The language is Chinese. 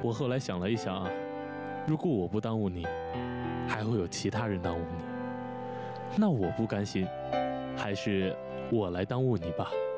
我后来想了一想啊，如果我不耽误你，还会有其他人耽误你，那我不甘心，还是我来耽误你吧。